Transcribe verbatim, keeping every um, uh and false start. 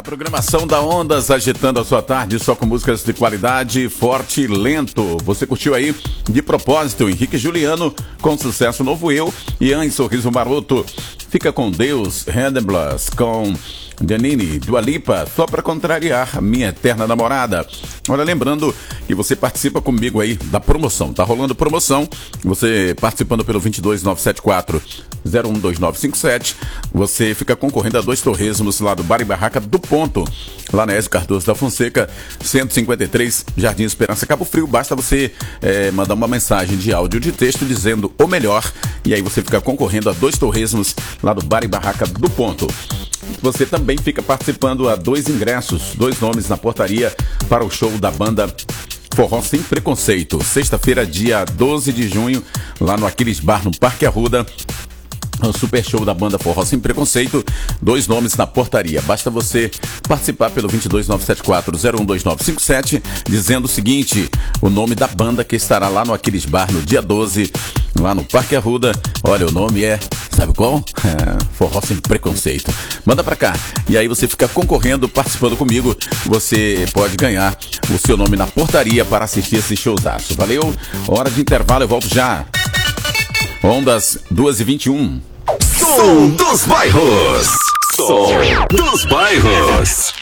Programação da Ondas, agitando a sua tarde só com músicas de qualidade, forte e lento. Você curtiu aí, de propósito, Henrique Juliano com sucesso Novo Eu, Ian e Sorriso Maroto. Fica com Deus, Handblas com Janine, Dua Lipa, só pra contrariar minha eterna namorada. Olha, lembrando que você participa comigo aí da promoção, tá rolando promoção, você participando pelo dois dois nove sete quatro zero um dois nove cinco sete, você fica concorrendo a dois torresmos lá do Bar e Barraca do Ponto, lá na Ezio Cardoso da Fonseca, cento e cinquenta e três, Jardim Esperança, Cabo Frio. Basta você é, mandar uma mensagem de áudio ou de texto dizendo o melhor, e aí você fica concorrendo a dois torresmos lá do Bar e Barraca do Ponto. Você também fica participando a dois ingressos, dois nomes na portaria para o show da banda Forró Sem Preconceito. Sexta-feira, dia doze de junho, lá no Aquiles Bar, no Parque Arruda. O super show da banda Forró Sem Preconceito, dois nomes na portaria. Basta você participar pelo dois dois nove sete quatro zero um dois nove cinco sete, dizendo o seguinte, o nome da banda que estará lá no Aquiles Bar no dia doze, lá no Parque Arruda. Olha, o nome é, sabe qual? É, Forró Sem Preconceito. Manda pra cá. E aí você fica concorrendo, participando comigo. Você pode ganhar o seu nome na portaria para assistir esse showzaço. Valeu? Hora de intervalo, eu volto já. Ondas duas e vinte e um. Som dos Bairros. Som dos Bairros.